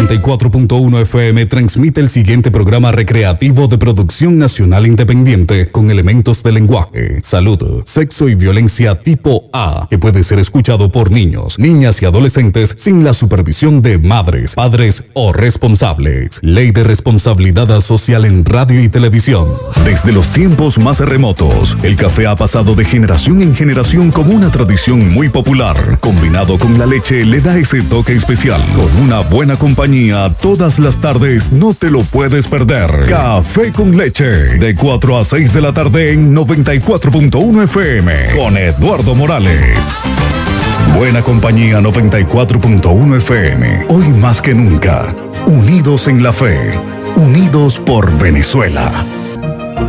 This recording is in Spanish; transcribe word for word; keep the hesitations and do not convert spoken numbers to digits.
noventa y cuatro punto uno F M transmite el siguiente programa recreativo de producción nacional independiente con elementos de lenguaje, salud, sexo y violencia tipo A, que puede ser escuchado por niños, niñas y adolescentes sin la supervisión de madres, padres o responsables. Ley de responsabilidad social en radio y televisión. Desde los tiempos más remotos, el café ha pasado de generación en generación como una tradición muy popular. Combinado con la leche le da ese toque especial. Con una buena compañía, todas las tardes no te lo puedes perder. Café con leche, de cuatro a seis de la tarde en noventa y cuatro punto uno F M, con Eduardo Morales. Buena compañía noventa y cuatro punto uno F M, hoy más que nunca, unidos en la fe, unidos por Venezuela.